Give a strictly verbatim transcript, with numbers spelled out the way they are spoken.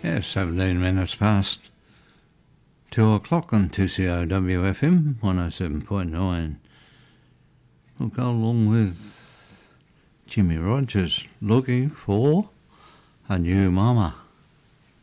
Yeah, seventeen minutes past two o'clock on two C O W F M one oh seven point nine. We'll go along with Jimmy Rogers, Looking for a New Mama.